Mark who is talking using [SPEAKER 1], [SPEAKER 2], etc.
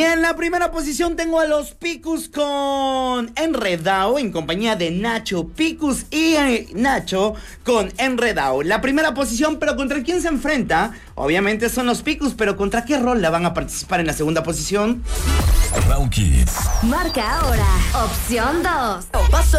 [SPEAKER 1] en la primera posición tengo a los Picus con Enredao, en compañía de Nacho Picus y Nacho con Enredao. La primera posición, pero ¿contra quién se enfrenta? Obviamente son los Picus, pero ¿contra qué rol la van a participar en la segunda posición?
[SPEAKER 2] Round Kids.
[SPEAKER 3] Marca ahora, opción 2.